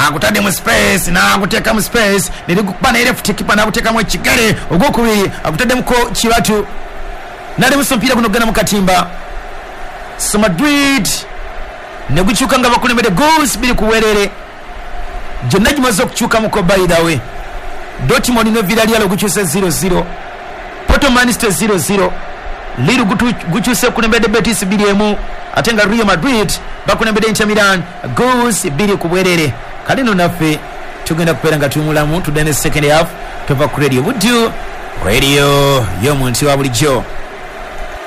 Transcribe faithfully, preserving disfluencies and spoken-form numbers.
akutadde mu space na akuteka mu space nilikupa na left kipa na akuteka mu kigere ogokubiri akutadde muko kibatu nali musompira kuno gana mu katimba so Madrid ne guchuka nga bakulembere goals bili kuwerere jonna jimaze okuchuka muko by the way Dortmund ne Villarreal guchuse zero zero Porto Manchester zero zero Lille guchuse kulembere Betis biliemu atenga Real Madrid bakulembere Inter Milan goals bili kuwerere kalino nafe tugenda kupera nga tumulamu tudene second half tova ku radio budu radio yo muntu wa bulijjo